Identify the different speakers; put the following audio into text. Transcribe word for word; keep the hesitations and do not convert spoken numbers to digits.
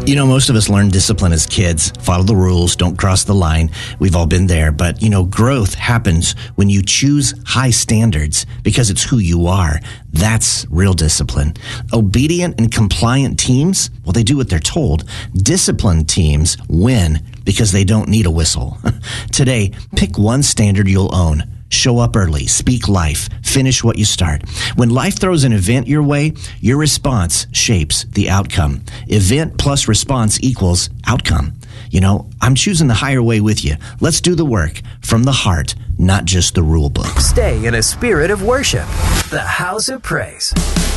Speaker 1: You know, most of us learn discipline as kids. Follow the rules, don't cross the line. We've all been there. But, you know, growth happens when you choose high standards because it's who you are. That's real discipline. Obedient and compliant teams, well, they do what they're told. Disciplined teams win because they don't need a whistle. Today, pick one standard you'll own. Show up early, speak life, finish what you start. When life throws an event your way, your response shapes the outcome. Event plus response equals outcome. You know, I'm choosing the higher way with you. Let's do the work from the heart, not just the rule book.
Speaker 2: Stay in a spirit of worship. The House of Praise.